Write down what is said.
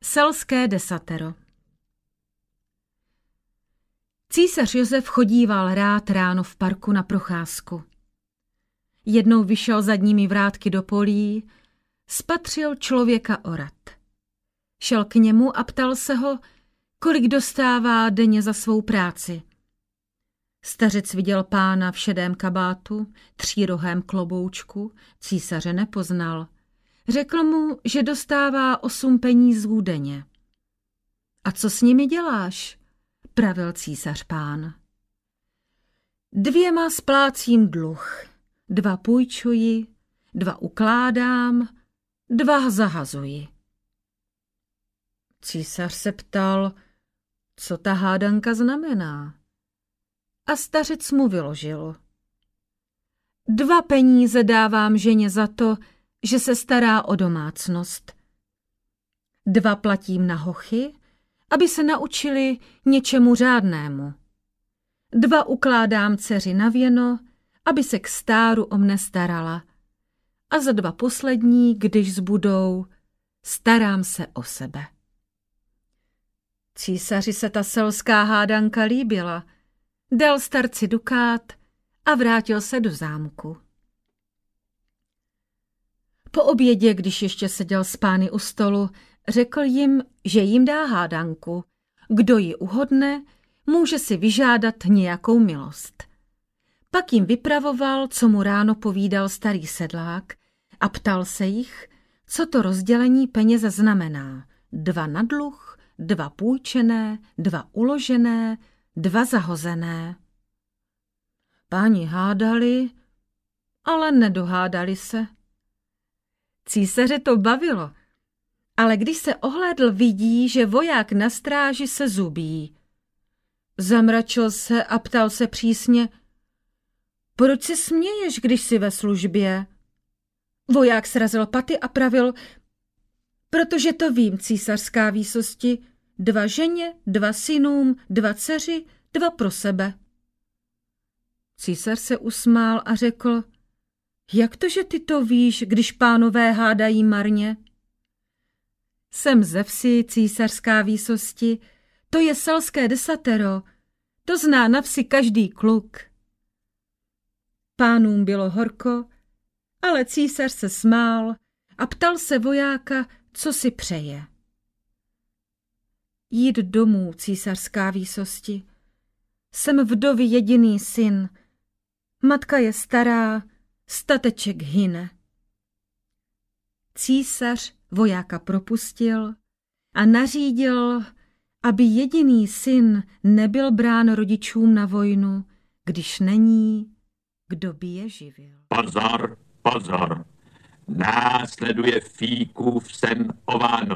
Selské desatero. Císař Josef chodíval rád ráno v parku na procházku. Jednou vyšel zadními vrátky do polí, spatřil člověka orat. Šel k němu a ptal se ho, kolik dostává denně za svou práci. Stařec viděl pána v šedém kabátu, třírohém kloboučku, císaře nepoznal. Řekl mu, že dostává 8 penízů denně. A co s nimi děláš? Pravil císař pán. 2 splácím dluh, 2 půjčuji, 2 ukládám, 2 zahazuji. Císař se ptal, co ta hádanka znamená. A stařec mu vyložil. 2 peníze dávám ženě za to, že se stará o domácnost. 2 platím na hochy, aby se naučili něčemu řádnému. 2 ukládám dceři na věno, aby se k stáru o mne starala. A za 2 poslední, když zbudou, starám se o sebe. Císaři se ta selská hádanka líbila, dal starci dukát a vrátil se do zámku. Po obědě, když ještě seděl s pány u stolu, řekl jim, že jim dá hádanku. Kdo ji uhodne, může si vyžádat nějakou milost. Pak jim vypravoval, co mu ráno povídal starý sedlák a ptal se jich, co to rozdělení peněze znamená. 2 na dluh, 2 půjčené, 2 uložené, 2 zahozené. Páni hádali, ale nedohádali se. Císaře to bavilo, ale když se ohlédl, vidí, že voják na stráži se zubí. Zamračil se a ptal se přísně, proč se směješ, když jsi ve službě? Voják srazil paty a pravil, protože to vím, císařská výsosti, 2 ženě, 2 synům, 2 dceři, 2 pro sebe. Císař se usmál a řekl, jak to, že ty to víš, když pánové hádají marně? Jsem ze vsi, císařská výsosti, to je selské desatero, to zná na vsi každý kluk. Pánům bylo horko, ale císař se smál a ptal se vojáka, co si přeje. Jít domů, císařská výsosti. Jsem vdovy jediný syn. Matka je stará, stateček hyne. Císař vojáka propustil a nařídil, aby jediný syn nebyl brán rodičům na vojnu, když není, kdo by je živil. Pozor, pozor, následuje Fíkův sen o Vánoci.